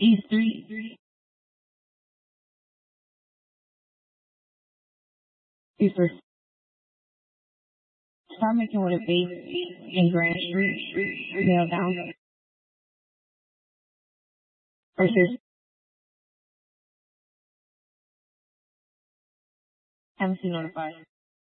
E3. E3. Start making with a base in Grand Street, nail down. Versus MC Notified.